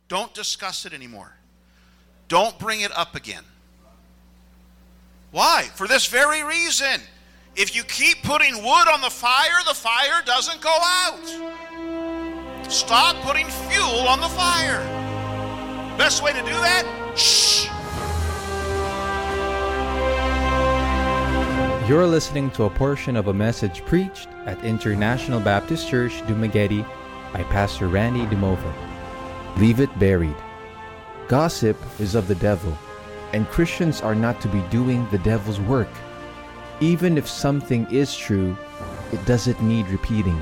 Don't discuss it anymore. Don't bring it up again. Why? For this very reason. If you keep putting wood on the fire doesn't go out. Stop putting fuel on the fire. Best way to do that? Shh. You're listening to a portion of a message preached at International Baptist Church, Dumaguete by Pastor Randy Dimova. Leave it buried. Gossip is of the devil, and Christians are not to be doing the devil's work. Even if something is true, it doesn't need repeating.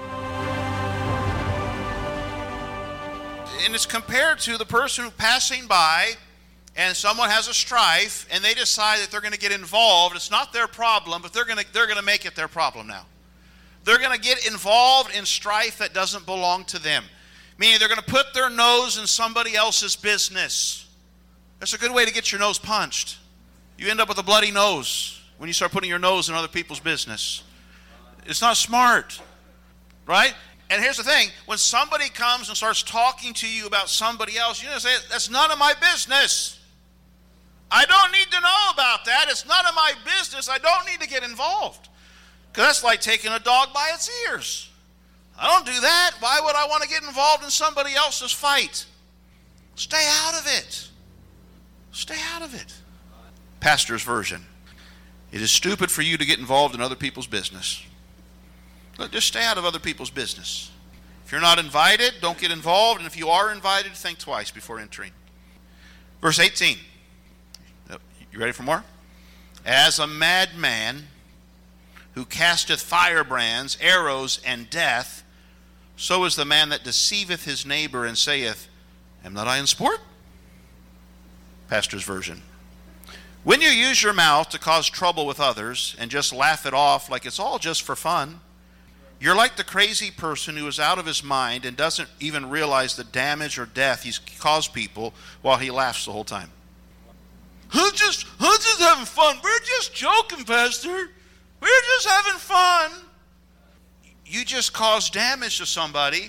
And it's compared to the person passing by and someone has a strife and they decide that they're going to get involved. It's not their problem, but they're going to make it their problem now. They're going to get involved in strife that doesn't belong to them. Meaning they're going to put their nose in somebody else's business. That's a good way to get your nose punched. You end up with a bloody nose when you start putting your nose in other people's business. It's not smart, right? And here's the thing. When somebody comes and starts talking to you about somebody else, you say, that's none of my business. I don't need to know about that. It's none of my business. I don't need to get involved. Because that's like taking a dog by its ears. I don't do that. Why would I want to get involved in somebody else's fight? Stay out of it. Stay out of it. Pastor's version. It is stupid for you to get involved in other people's business. Look, just stay out of other people's business. If you're not invited, don't get involved. And if you are invited, think twice before entering. Verse 18. You ready for more? As a madman who casteth firebrands, arrows, and death, so is the man that deceiveth his neighbor and saith, am not I in sport? Pastor's version. When you use your mouth to cause trouble with others and just laugh it off like it's all just for fun, you're like the crazy person who is out of his mind and doesn't even realize the damage or death he's caused people while he laughs the whole time. I'm just having fun. We're just joking, Pastor. We're just having fun. You just caused damage to somebody.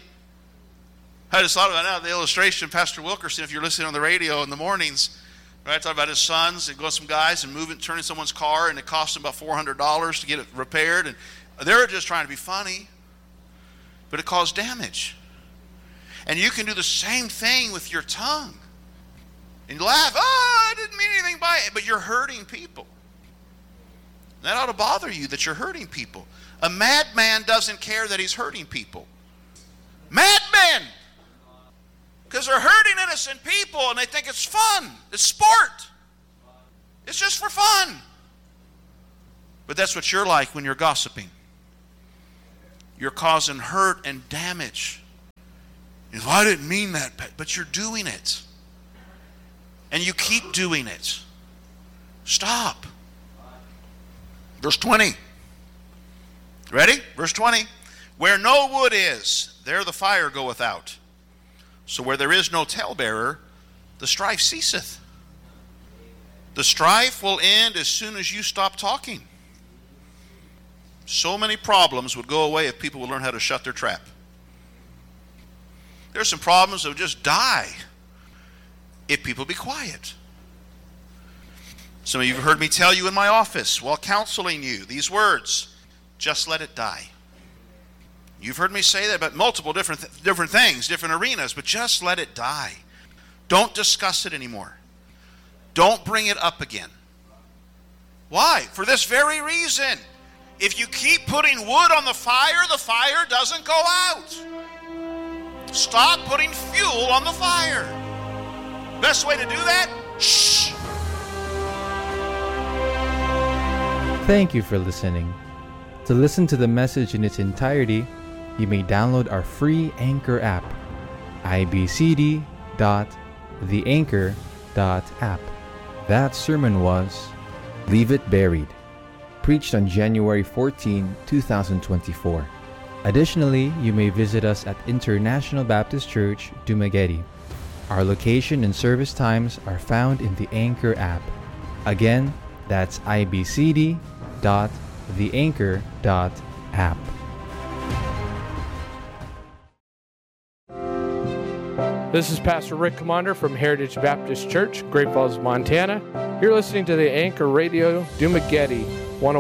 I just thought about now the illustration, Pastor Wilkerson, if you're listening on the radio in the mornings, right, talking about his sons and going some guys and turning someone's car, and it cost them about $400 to get it repaired, and they were just trying to be funny, but it caused damage. And you can do the same thing with your tongue. And you laugh, I didn't mean anything by it, but you're hurting people. That ought to bother you that you're hurting people. A madman doesn't care that he's hurting people. Madmen! Because they're hurting innocent people and they think it's fun. It's sport. It's just for fun. But that's what you're like when you're gossiping. You're causing hurt and damage. You know, I didn't mean that, but you're doing it. And you keep doing it. Stop. Verse 20. Ready? Verse 20. Where no wood is, there the fire goeth out. So where there is no talebearer, the strife ceaseth. The strife will end as soon as you stop talking. So many problems would go away if people would learn how to shut their trap. There's some problems that would just die if people be quiet. Some of you have heard me tell you in my office while counseling you these words, just let it die. You've heard me say that about multiple different things, different arenas, but just let it die. Don't discuss it anymore. Don't bring it up again. Why? For this very reason. If you keep putting wood on the fire doesn't go out. Stop putting fuel on the fire. Best way to do that? Shh. Thank you for listening. To listen to the message in its entirety, you may download our free Anchor app, ibcd.theanchor.app. That sermon was Leave It Buried, preached on January 14, 2024. Additionally, you may visit us at International Baptist Church, Dumaguete. Our location and service times are found in the Anchor app. Again, that's ibcd.theanchor.app. This is Pastor Rick Commander from Heritage Baptist Church, Great Falls, Montana. You're listening to the Anchor Radio Dumaguete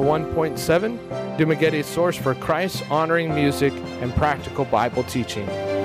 101.7, Dumaguete's source for Christ-honoring music and practical Bible teaching.